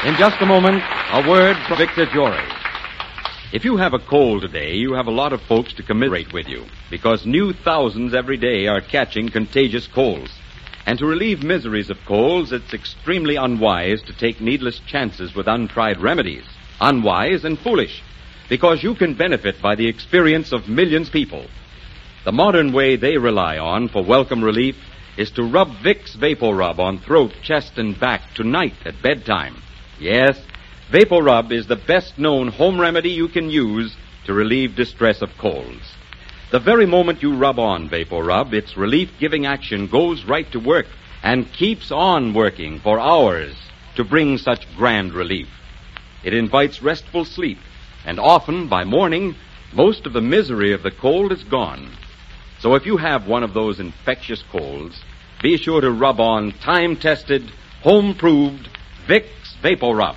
In just a moment, a word from Victor Jory. If you have a cold today, you have a lot of folks to commiserate with you, because new thousands every day are catching contagious colds. And to relieve miseries of colds, it's extremely unwise to take needless chances with untried remedies. Unwise and foolish, because you can benefit by the experience of millions of people. The modern way they rely on for welcome relief is to rub Vicks VapoRub on throat, chest, and back tonight at bedtime. Yes, VapoRub is the best-known home remedy you can use to relieve distress of colds. The very moment you rub on VapoRub, its relief-giving action goes right to work and keeps on working for hours to bring such grand relief. It invites restful sleep, and often, by morning, most of the misery of the cold is gone. So if you have one of those infectious colds, be sure to rub on time-tested, home-proved Vicks VapoRub.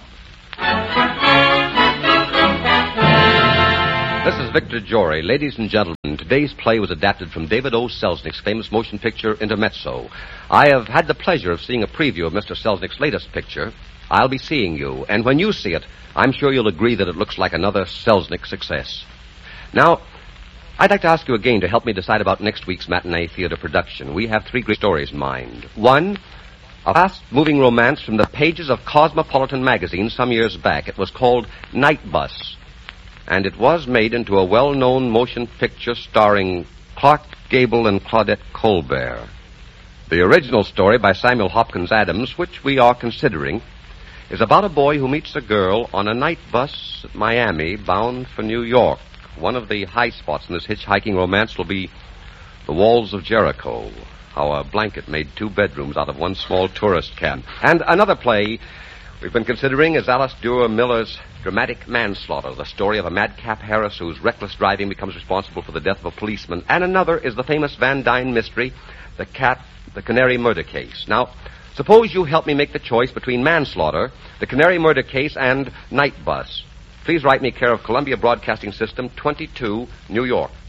This is Victor Jory. Ladies and gentlemen, today's play was adapted from David O. Selznick's famous motion picture, Intermezzo. I have had the pleasure of seeing a preview of Mr. Selznick's latest picture, I'll Be Seeing You, and when you see it, I'm sure you'll agree that it looks like another Selznick success. Now, I'd like to ask you again to help me decide about next week's matinee theater production. We have three great stories in mind. One, a fast-moving romance from the pages of Cosmopolitan magazine some years back. It was called Night Bus, and it was made into a well-known motion picture starring Clark Gable and Claudette Colbert. The original story by Samuel Hopkins Adams, which we are considering, is about a boy who meets a girl on a night bus at Miami bound for New York. One of the high spots in this hitchhiking romance will be the walls of Jericho, how a blanket made two bedrooms out of one small tourist camp. And another play we've been considering is Alice Durer Miller's Dramatic Manslaughter, the story of a madcap Harris whose reckless driving becomes responsible for the death of a policeman. And another is the famous Van Dyne mystery, the Canary Murder Case. Now, suppose you help me make the choice between Manslaughter, the Canary Murder Case, and Night Bus. Please write me care of Columbia Broadcasting System, 22, New York.